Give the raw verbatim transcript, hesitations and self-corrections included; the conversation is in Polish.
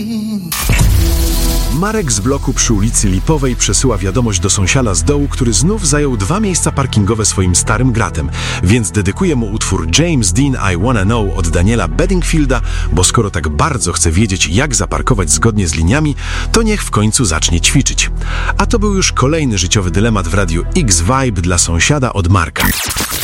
Marek z bloku przy ulicy Lipowej przesyła wiadomość do sąsiada z dołu, który znów zajął dwa miejsca parkingowe swoim starym gratem, więc dedykuje mu utwór James Dean I Wanna Know od Daniela Bedingfielda, bo skoro tak bardzo chce wiedzieć, jak zaparkować zgodnie z liniami, to niech w końcu zacznie ćwiczyć. A to był już kolejny życiowy dylemat w radiu X-Vibe dla sąsiada od Marka.